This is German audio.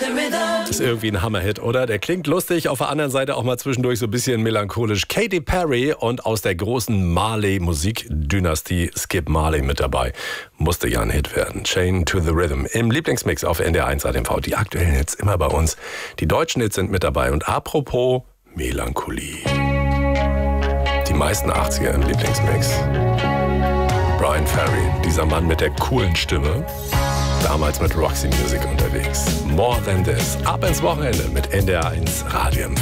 Ist irgendwie ein Hammerhit, oder? Der klingt lustig, auf der anderen Seite auch mal zwischendurch so ein bisschen melancholisch. Katy Perry und aus der großen Marley-Musikdynastie Skip Marley mit dabei. Musste ja ein Hit werden. Chain to the Rhythm im Lieblingsmix auf NDR1 ATV. Die aktuellen Hits immer bei uns. Die deutschen Hits sind mit dabei. Und apropos Melancholie. Die meisten 80er im Lieblingsmix. Brian Ferry, dieser Mann mit der coolen Stimme. Damals mit Roxy Music unterwegs. More Than This. Ab ins Wochenende mit NDR1 Radio.